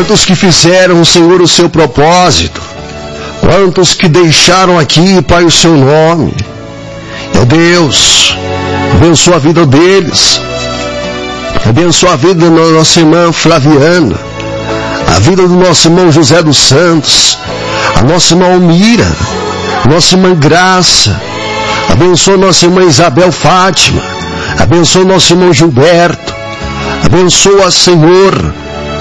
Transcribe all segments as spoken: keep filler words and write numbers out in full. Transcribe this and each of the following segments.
Quantos que fizeram, Senhor, o seu propósito? Quantos que deixaram aqui, Pai, o seu nome? Meu Deus, abençoa a vida deles. Abençoa a vida da nossa irmã Flaviana, a vida do nosso irmão José dos Santos, a nossa irmã Almira, nossa irmã Graça. Abençoa nossa irmã Isabel Fátima. Abençoa nosso irmão Gilberto. Abençoa, Senhor,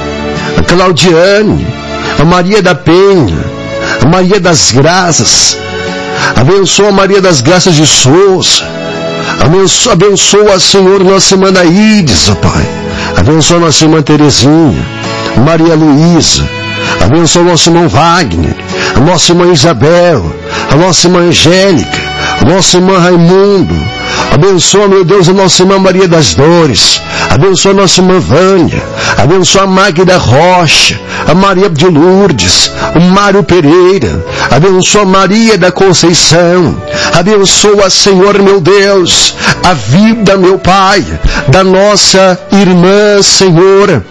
a Claudiane, a Maria da Penha, a Maria das Graças. Abençoa a Maria das Graças de Souza. Abençoa, abençoa, Senhor, nossa irmã Daídes, ó Pai. Abençoa nossa irmã Terezinha, Maria Luísa. Abençoa nosso irmão Wagner, a nossa irmã Isabel, a nossa irmã Angélica, a nossa irmã Raimundo. Abençoa, meu Deus, a nossa irmã Maria das Dores. Abençoa a nossa irmã Vânia. Abençoa a Magda Rocha, a Maria de Lourdes, o Mário Pereira. Abençoa a Maria da Conceição. Abençoa, Senhor, meu Deus, a vida, meu Pai, da nossa irmã, Senhor,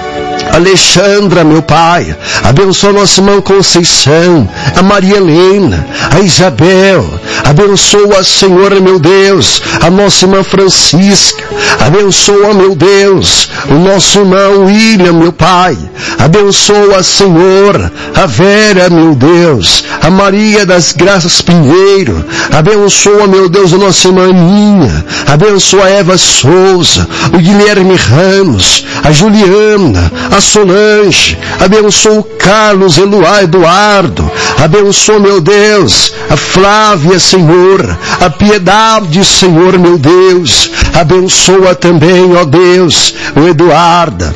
Alexandra, meu Pai. Abençoa nossa irmã Conceição, a Maria Helena, a Isabel. Abençoa, Senhor, meu Deus, a nossa irmã Francisca. Abençoa, meu Deus, o nosso irmão William, meu Pai. Abençoa, Senhor, a Vera, meu Deus, a Maria das Graças Pinheiro. Abençoa, meu Deus, a nossa irmã Aninha. Abençoa a Eva Souza, o Guilherme Ramos, a Juliana, a Solange. Abençoa o Carlos Eluá Eduardo. Abençoa, meu Deus, a Flávia, Senhor, a Piedade, Senhor, meu Deus. Abençoa também, ó Deus, o Eduardo,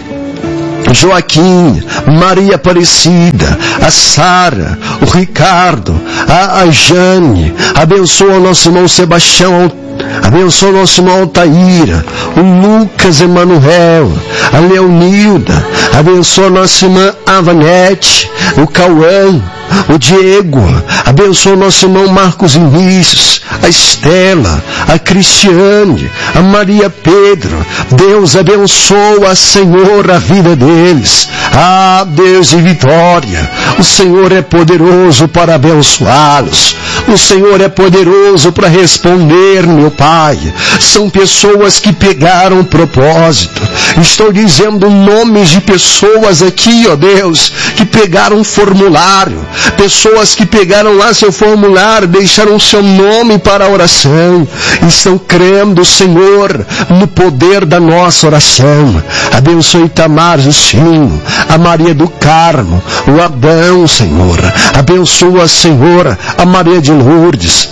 Joaquim, Maria Aparecida, a Sara, o Ricardo, a, a Jane. Abençoa o nosso irmão Sebastião. Abençoa o nosso irmão Altaíra, o Lucas Emanuel, a Leonilda. Abençoa a nossa irmã Avanete, o Cauã, o Diego. Abençoa o nosso irmão Marcos Vinícius, a Estela, a Cristiane, a Maria Pedro. Deus abençoa, Senhor, a vida deles. Ah, Deus de vitória, o Senhor é poderoso para abençoá-los. O Senhor é poderoso para responder, meu Pai. São pessoas que pegaram propósito. Estou dizendo nomes de pessoas aqui, ó Deus, que pegaram um formulário. Pessoas que pegaram lá seu formulário, deixaram seu nome para a oração. Estão crendo, Senhor, no poder da nossa oração. Abençoe Itamar Justinho, a Maria do Carmo, o Adão, Senhor. Abençoa, Senhor, a Maria de Lourdes,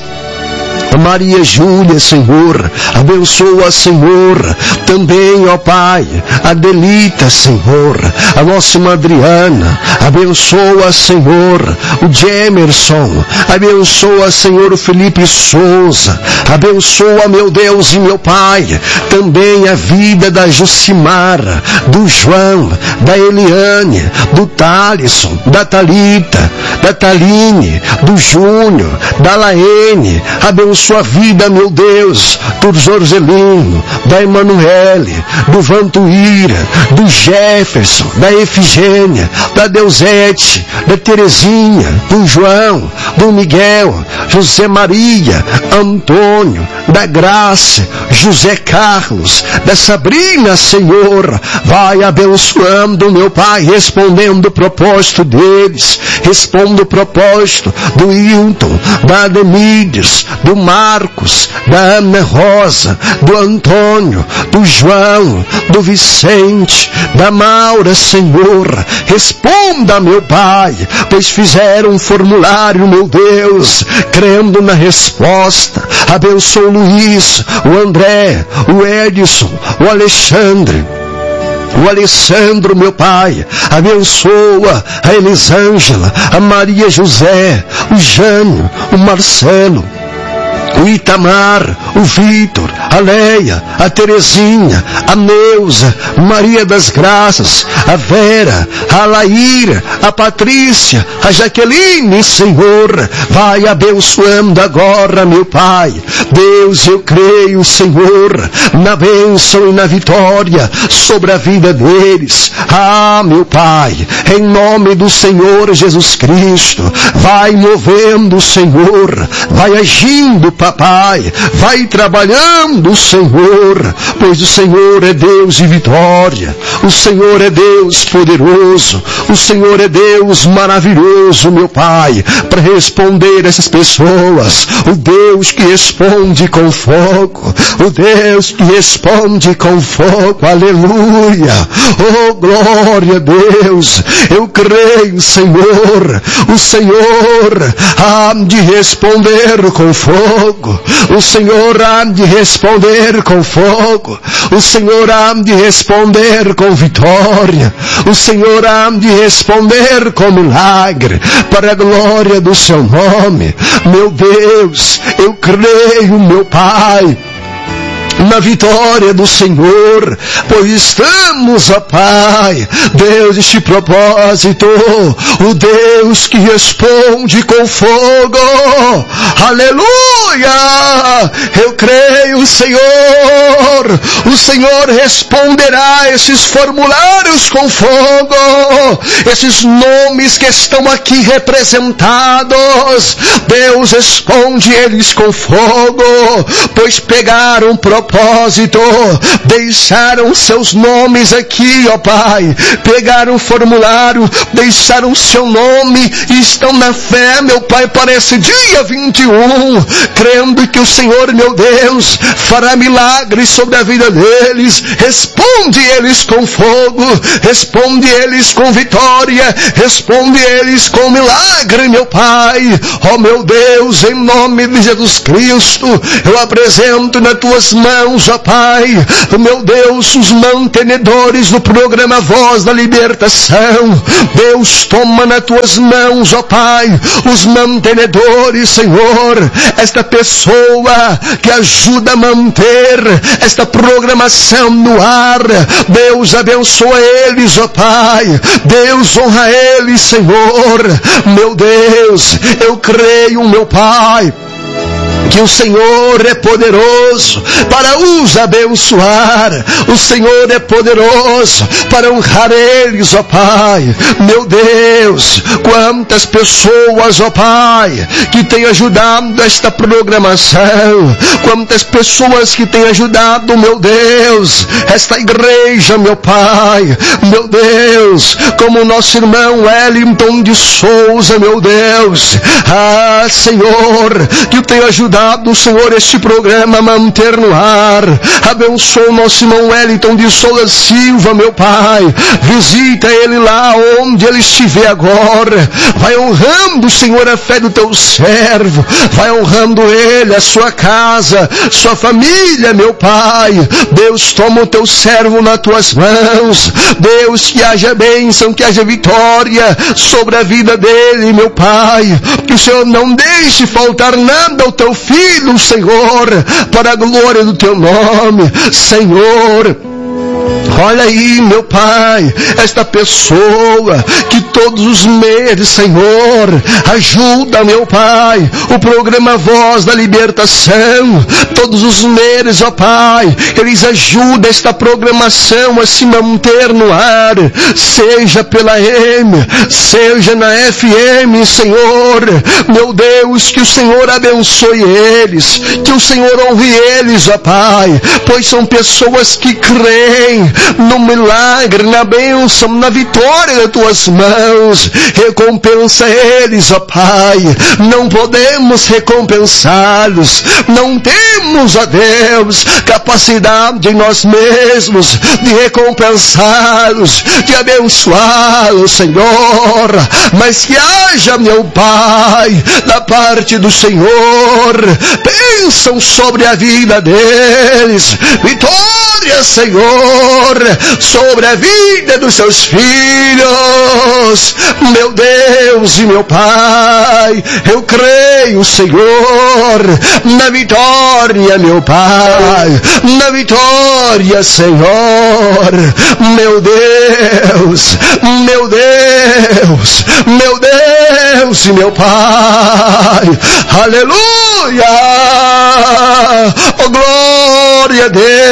a Maria Júlia, Senhor. Abençoa, Senhor, também, ó Pai, a Delita, Senhor, a nossa irmã Adriana. Abençoa, Senhor, o Jemerson. Abençoa, Senhor, o Felipe Souza. Abençoa, meu Deus e meu Pai, também a vida da Jucimara, do João, da Eliane, do Thalisson, da Thalita, da Taline, do Júnior, da Laene. Abençoa a vida, meu Deus, do Jorgelino, da Emanuele, do Vantuíra, do Jefferson, da Efigênia, da Deusete, da Terezinha, do João, do Miguel, José Maria, Antônio, da Graça, José Carlos, da Sabrina, Senhor. Vai abençoando, meu Pai, respondendo o propósito deles. Responda o propósito do Hilton, da Ademides, do Marcos, da Ana Rosa, do Antônio, do João, do Vicente, da Maura, Senhor. Responda, meu Pai, pois fizeram um formulário, meu Deus, crendo na resposta. Abençoa o Luiz, o André, o Edson, o Alexandre, o Alessandro, meu Pai. Abençoa a Elisângela, a Maria José, o Jânio, o Marcelo, o Itamar, o Vitor, a Leia, a Terezinha, a Neuza, Maria das Graças, a Vera, a Laíra, a Patrícia, a Jaqueline, Senhor, vai abençoando agora, meu Pai. Deus, eu creio, Senhor, na bênção e na vitória sobre a vida deles. Ah, meu Pai, em nome do Senhor Jesus Cristo, vai movendo, Senhor, vai agindo, papai, vai trabalhando, Senhor, pois o Senhor é Deus de vitória, o Senhor é Deus poderoso, o Senhor é Deus maravilhoso, meu Pai, para responder a essas pessoas, o Deus que responde com fogo, o Deus que responde com fogo, aleluia, oh glória a Deus, eu creio, Senhor, o Senhor há de responder com fogo, o Senhor há de responder com fogo, o Senhor há de responder com vitória, o Senhor há de responder com milagre, para a glória do seu nome. Meu Deus, eu creio, meu Pai, na vitória do Senhor, pois estamos, ó Pai, Deus, este propósito, o Deus que responde com fogo, aleluia, eu creio, Senhor, o Senhor responderá a esses formulários com fogo, esses nomes que estão aqui representados, Deus responde eles com fogo, pois pegaram um propósito, propósito, deixaram seus nomes aqui, ó Pai, pegaram o formulário, deixaram seu nome e estão na fé, meu Pai, para esse dia vinte e um, crendo que o Senhor, meu Deus, fará milagres sobre a vida deles. Responde eles com fogo, responde eles com vitória, responde eles com milagre, meu Pai. Ó meu Deus, em nome de Jesus Cristo, eu apresento nas tuas mãos, ó Pai, meu Deus, os mantenedores do programa Voz da Libertação. Deus, toma nas tuas mãos, ó Pai, os mantenedores, Senhor, esta pessoa que ajuda a manter esta programação no ar. Deus, abençoa eles, ó Pai, Deus, honra eles, Senhor. Meu Deus, eu creio, meu Pai, que o Senhor é poderoso para os abençoar, o Senhor é poderoso para honrar eles, ó Pai. Meu Deus, quantas pessoas, ó Pai, que têm ajudado esta programação, quantas pessoas que têm ajudado, meu Deus, esta igreja, meu Pai, meu Deus, como o nosso irmão Wellington de Souza, meu Deus, ah, Senhor, que tem ajudado, Senhor, este programa a manter no ar. Abençoa o nosso irmão Wellington de Souza Silva, meu Pai, visita ele lá onde ele estiver agora, vai honrando, Senhor, a fé do teu servo, vai honrando ele, a sua casa, sua família, meu Pai. Deus, toma o teu servo nas tuas mãos, Deus, que haja bênção, que haja vitória sobre a vida dele, meu Pai, que o Senhor não deixe faltar nada ao teu filho, Senhor, para a glória do teu nome, Senhor. Olha aí, meu Pai, esta pessoa que todos os meses, Senhor, ajuda, meu Pai, o programa Voz da Libertação. Todos os meses, ó Pai, eles ajudam esta programação a se manter no ar, seja pela M, seja na F M, Senhor. Meu Deus, que o Senhor abençoe eles, que o Senhor honre eles, ó Pai, pois são pessoas que creem no milagre, na bênção, na vitória das tuas mãos. Recompensa eles, ó Pai. Não podemos recompensá-los, não temos, ó Deus, capacidade em nós mesmos de recompensá-los, de abençoá-los, Senhor, mas que haja, meu Pai, da parte do Senhor, bênção sobre a vida deles, vitória, Senhor, sobre a vida dos seus filhos. Meu Deus e meu Pai, eu creio, Senhor, na vitória, meu Pai, na vitória, Senhor. Meu Deus, meu Deus, meu Deus e meu Pai, aleluia, oh glória a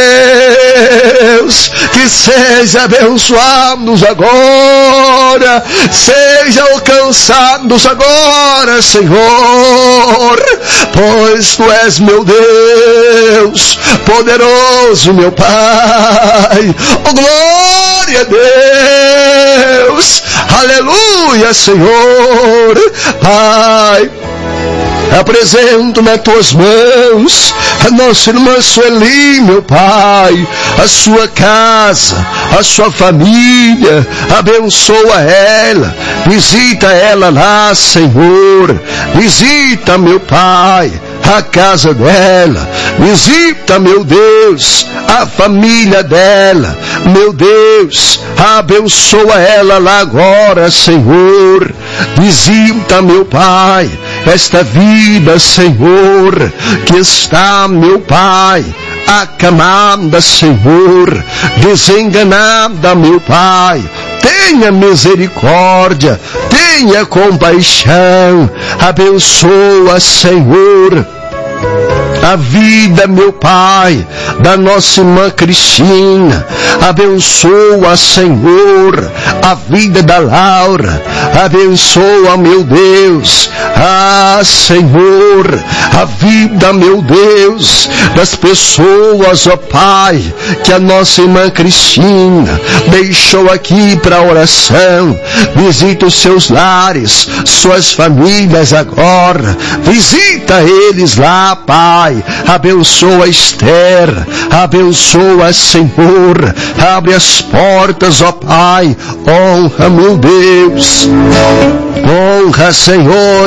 Deus, que seja abençoados agora, seja alcançados agora, Senhor, pois Tu és meu Deus, poderoso, meu Pai, oh glória a Deus, aleluia, Senhor. Pai, apresento nas Tuas mãos a nossa irmã Sueli, meu Pai, a sua casa, a sua família, abençoa ela, visita ela lá, Senhor, visita, meu Pai, a casa dela, visita, meu Deus, a família dela, meu Deus, abençoa ela lá agora, Senhor, visita, meu Pai, esta vida, Senhor, que está, meu Pai, acamada, Senhor, desenganada, meu Pai. Tenha misericórdia, tenha compaixão, abençoa, Senhor, a vida, meu Pai, da nossa irmã Cristina, abençoa, Senhor, a vida da Laura, abençoa, meu Deus, ah, Senhor, a vida, meu Deus, das pessoas, ó Pai, que a nossa irmã Cristina deixou aqui para oração. Visita os seus lares, suas famílias agora, visita eles lá, Pai, abençoa Esther, abençoa, Senhor, abre as portas, ó Pai, honra, meu Deus, honra, Senhor,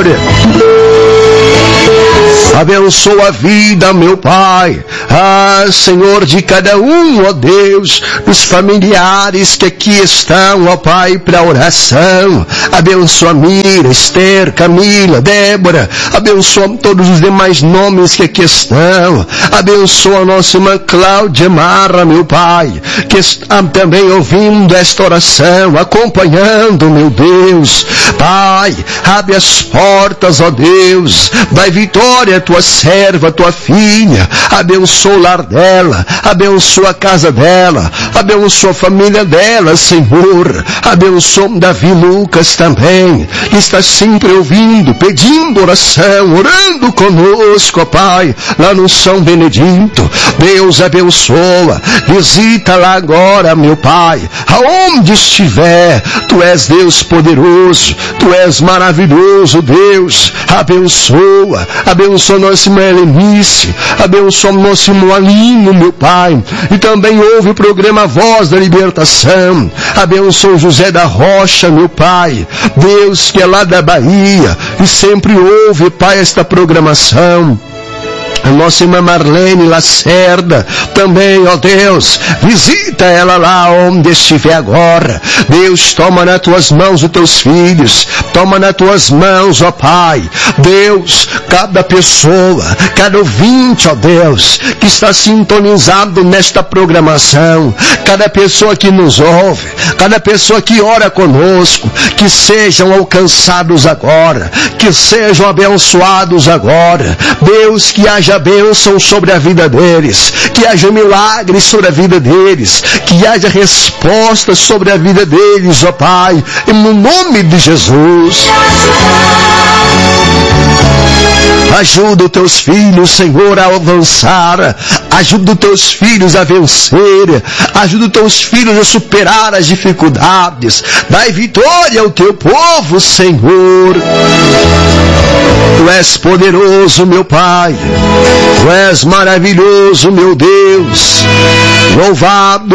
abençoa a vida, meu Pai, ah, Senhor, de cada um, ó Deus, dos familiares que aqui estão, ó Pai, para oração. Abençoa Mira, Esther, Camila, Débora, abençoa todos os demais nomes que aqui estão, abençoa a nossa irmã Cláudia Marra, meu Pai, que está também ouvindo esta oração, acompanhando, meu Deus, Pai, abre as portas, ó Deus, dai vitória à tua serva, à tua filha, abençoa o lar dela, abençoa a casa dela, abençoa a família dela, Senhor, abençoa Davi Lucas também, que está sempre ouvindo, pedindo oração, orando conosco, ó Pai, lá no São Benedito. Deus abençoa, visita lá agora, meu Pai, aonde estiver, Tu és Deus poderoso, Tu és maravilhoso, Deus, abençoa, abençoa nossa irmã Helenice, abençoa nosso irmão Alinho, meu Pai, e também ouve o programa Voz da Libertação, abençoa José da Rocha, meu Pai, Deus que é lá da Bahia, e sempre ouve, Pai, esta programação. A nossa irmã Marlene Lacerda, também, ó Deus, visita ela lá onde estiver agora. Deus, toma nas tuas mãos os teus filhos, toma nas tuas mãos, ó Pai. Deus, cada pessoa, cada ouvinte, ó Deus, que está sintonizado nesta programação, cada pessoa que nos ouve, cada pessoa que ora conosco, que sejam alcançados agora, que sejam abençoados agora. Deus, que haja bênção sobre a vida deles, que haja milagres sobre a vida deles, que haja respostas sobre a vida deles, ó Pai, no nome de Jesus. Ajuda os teus filhos, Senhor, a avançar, ajuda os teus filhos a vencer, ajuda os teus filhos a superar as dificuldades, dai vitória ao teu povo, Senhor. Tu és poderoso, meu Pai, Tu és maravilhoso, meu Deus, louvado,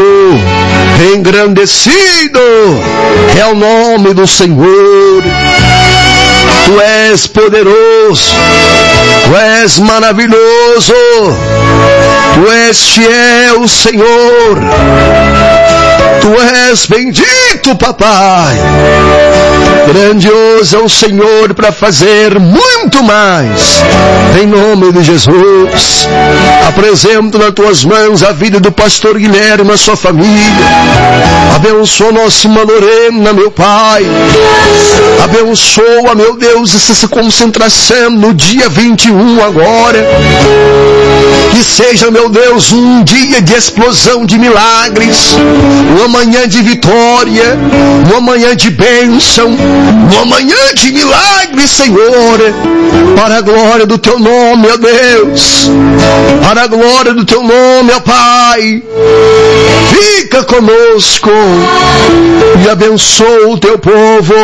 engrandecido é o nome do Senhor. Tu és poderoso, Tu és maravilhoso, Tu és fiel, Senhor. Tu és bendito, papai. Grandioso é o Senhor para fazer muito mais. Em nome de Jesus, apresento nas tuas mãos a vida do pastor Guilherme e a sua família. Abençoa nossa irmã Lorena, meu Pai. Abençoa, meu Deus, essa concentração no dia vinte e um agora. Que seja, meu Deus, um dia de explosão de milagres, uma manhã de vitória, uma manhã de bênção, uma manhã de milagres, Senhor, para a glória do Teu nome, ó Deus, para a glória do Teu nome, ó Pai. Fica conosco e abençoa o Teu povo,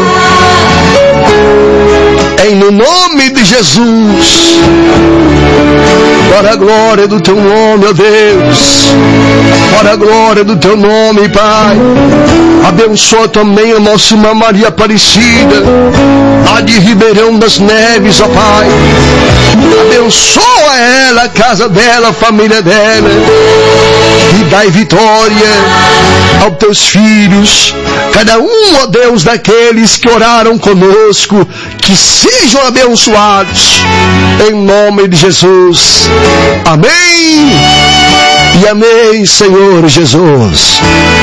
em no nome de Jesus, para a glória do Teu nome, ó Deus, para a glória do Teu nome, Pai. Abençoa também a nossa irmã Maria Aparecida, lá de Ribeirão das Neves, ó Pai. Abençoa ela, a casa dela, a família dela, e dai vitória aos Teus filhos, cada um, ó Deus, daqueles que oraram conosco, que sejam abençoados, em nome de Jesus. Amém e amém, Senhor Jesus.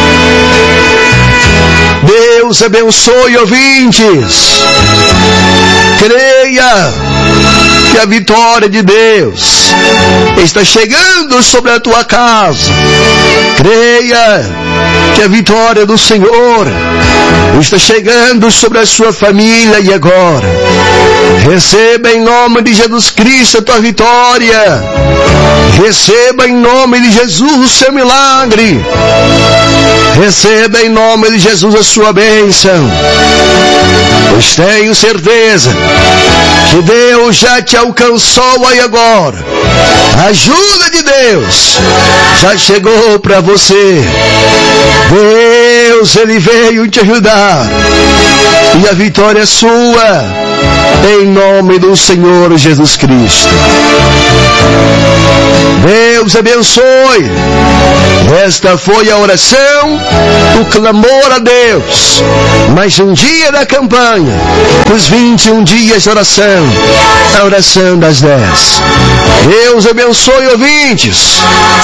Deus abençoe, ouvintes. Creia que a vitória de Deus está chegando sobre a tua casa. Creia que a vitória do Senhor está chegando sobre a sua família. E agora, receba em nome de Jesus Cristo a tua vitória. Receba em nome de Jesus o seu milagre. Receba em nome de Jesus a sua bênção. Pois tenho certeza que Deus já te alcançou aí agora. A ajuda de Deus já chegou para você. Deus, Ele veio te ajudar. E a vitória é sua, em nome do Senhor Jesus Cristo. Deus abençoe. Esta foi a oração, o clamor a Deus. Mais um dia da campanha, os vinte e um dias de oração, a oração das dez. Deus abençoe, ouvintes.